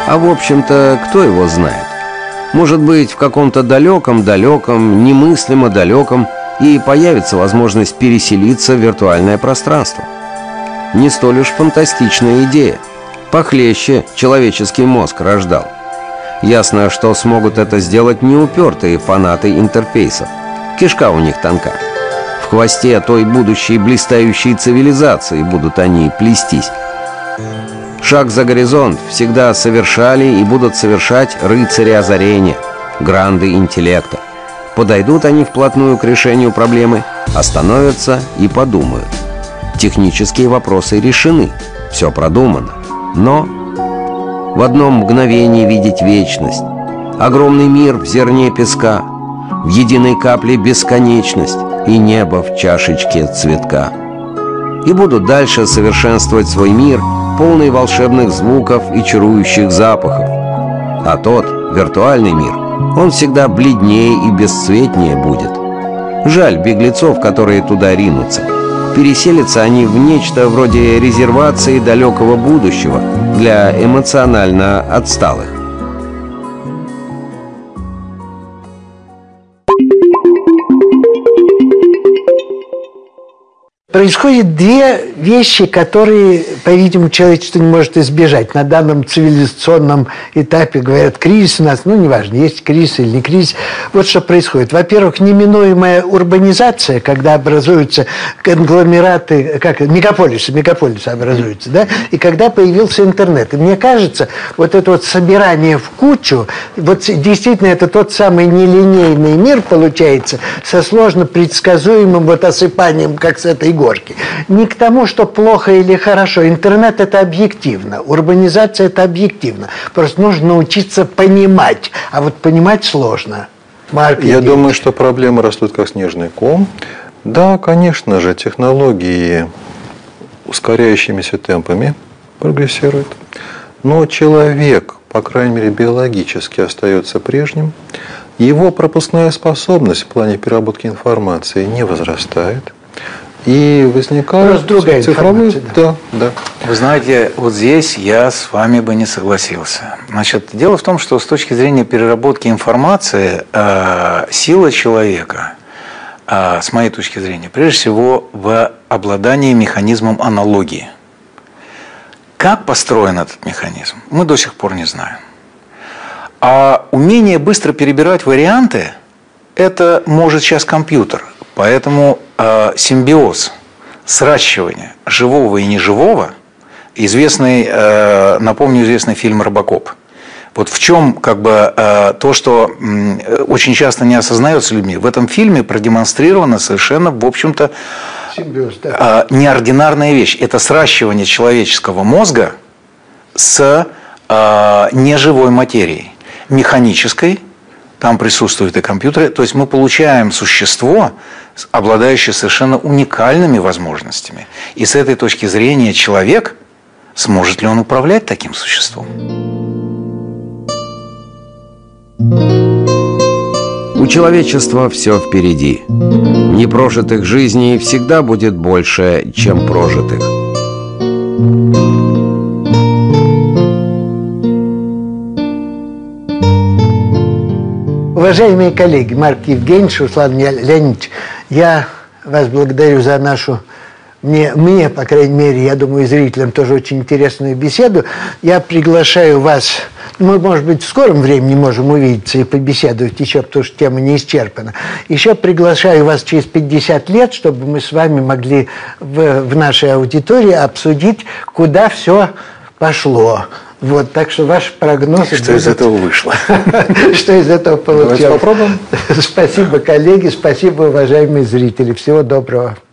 А в общем-то, кто его знает? Может быть, в каком-то далеком-далеком, немыслимо далеком и появится возможность переселиться в виртуальное пространство. Не столь уж фантастичная идея. Похлеще человеческий мозг рождал. Ясно, что смогут это сделать неупертые фанаты интерфейсов. Кишка у них тонка. В хвосте той будущей блистающей цивилизации будут они плестись. Шаг за горизонт всегда совершали и будут совершать рыцари озарения, гранды интеллекта. Подойдут они вплотную к решению проблемы, остановятся и подумают. Технические вопросы решены, все продумано. Но в одном мгновении видеть вечность, огромный мир в зерне песка, в единой капле бесконечность и небо в чашечке цветка. И будут дальше совершенствовать свой мир, полный волшебных звуков и чарующих запахов. А тот, виртуальный мир, он всегда бледнее и бесцветнее будет. Жаль беглецов, которые туда ринутся. Переселятся они в нечто вроде резервации далекого будущего для эмоционально отсталых. Происходят две вещи, которые, по-видимому, человечество не может избежать. На данном цивилизационном этапе, говорят, кризис у нас, ну, неважно, есть кризис или не кризис. Вот что происходит. Во-первых, неминуемая урбанизация, когда образуются конгломераты, мегаполисы образуются, да, и когда появился интернет. И мне кажется, вот это вот собирание в кучу, вот действительно это тот самый нелинейный мир получается со сложно предсказуемым вот осыпанием, как с этой горки. Не к тому, что плохо или хорошо. Интернет – это объективно. Урбанизация – это объективно. Просто нужно научиться понимать. А вот понимать сложно. Я думаю, что проблемы растут как снежный ком. Да, конечно же, технологии ускоряющимися темпами прогрессируют. Но человек, по крайней мере, биологически остается прежним. Его пропускная способность в плане переработки информации не возрастает. И возникают другая цифровые... информация. Да. Вы знаете, вот здесь я с вами бы не согласился. Значит, дело в том, что с точки зрения переработки информации, сила человека, с моей точки зрения, прежде всего в обладании механизмом аналогии. Как построен этот механизм, мы до сих пор не знаем. А умение быстро перебирать варианты, это может сейчас компьютер. Поэтому симбиоз, сращивание живого и неживого, напомню, известный фильм «Робокоп». Вот в чем то, что очень часто не осознается людьми, в этом фильме продемонстрирована совершенно, в общем-то, симбиоз, да. Неординарная вещь. Это сращивание человеческого мозга с неживой материей, механической. Там присутствуют и компьютеры. То есть мы получаем существо, обладающее совершенно уникальными возможностями. И с этой точки зрения человек, сможет ли он управлять таким существом? У человечества все впереди. Непрожитых жизней всегда будет больше, чем прожитых. Уважаемые коллеги, Марк Евгеньевич, Руслан Леонидович, я вас благодарю за нашу, мне, по крайней мере, я думаю, и зрителям тоже очень интересную беседу. Я приглашаю вас, мы, может быть, в скором времени можем увидеться и побеседовать еще, потому что тема не исчерпана. Еще приглашаю вас через 50 лет, чтобы мы с вами могли в нашей аудитории обсудить, куда все пошло. Вот, так что ваши прогнозы... Что из этого вышло? Что из этого получилось? Давайте попробуем. Спасибо, коллеги, спасибо, уважаемые зрители. Всего доброго.